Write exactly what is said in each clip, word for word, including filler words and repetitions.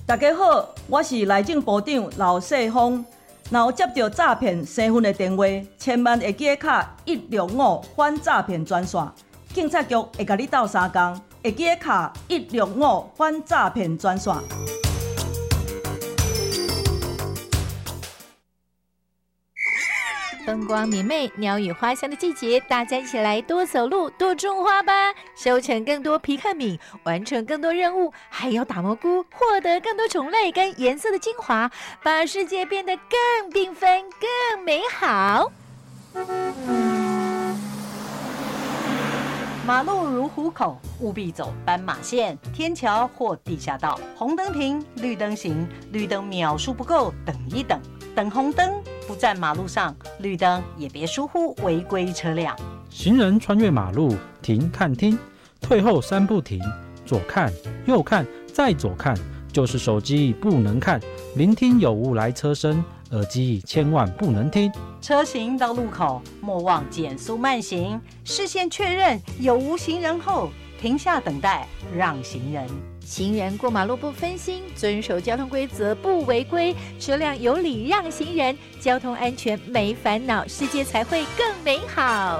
大家好，我是内政部长刘世峰。若有接到诈骗身份的电话，千万会记得卡一六五反诈骗专线，警察局会甲你斗相共，会记得卡一六五反诈骗专线。 风光明媚、鸟语花香的季节，大家一起来多走路、多种花吧，收成更多皮克敏，完成更多任务，还有打蘑菇，获得更多种类跟颜色的精华，把世界变得更缤纷、更美好。 马路如虎口，务必走斑马线、天桥或地下道。红灯停，绿灯行，绿灯秒数不够，等一等。等红灯，不站马路上，绿灯也别疏忽违规车辆。 行人穿越马路，停看听，退后三步停，左看右看再左看，就是手机不能看，聆听有无来车声，耳机千万不能听。 车行到路口，莫忘减速慢行，视线确认有无行人后，停下等待，让行人。 行人过马路不分心，遵守交通规则不违规，车辆有礼让行人，交通安全没烦恼，世界才会更美好。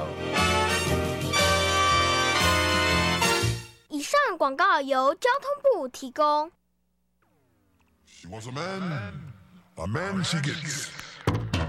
以上广告由交通部提供。 She was a man, a man she gets.